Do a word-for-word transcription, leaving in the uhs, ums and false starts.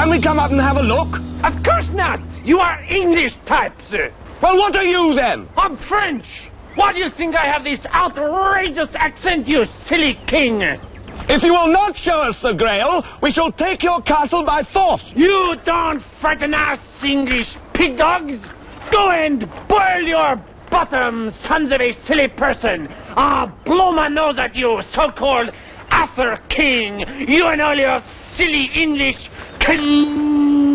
Can we come up and have a look? Of course not. You are English types. Well, what are you then? I'm French. Why do you think I have this outrageous accent, you silly king? If you will not show us the Grail, we shall take your castle by force. You don't frighten us, English pig dogs. Go and boil your bottom, sons of a silly person. I'll blow my nose at you, so-called Arthur King. You and all your silly English king.